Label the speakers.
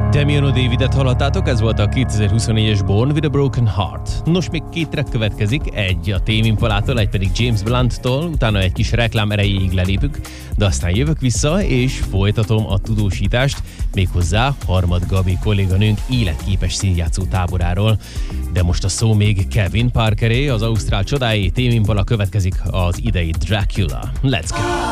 Speaker 1: Damiano Davidet hallottátok, ez volt a 2024-es Born with a Broken Heart. Nos, még 2 track következik, egy a Tame Impalától, egy pedig James Blunt-tól, utána egy kis reklám erejéig lelépünk, de aztán jövök vissza, és folytatom a tudósítást, méghozzá Harmad Gabi kolléganőnk életképes színjátszó táboráról. De most a szó még Kevin Parkeré, az ausztrál csodáé, Tame Impala következik az idei Dracula. Let's go!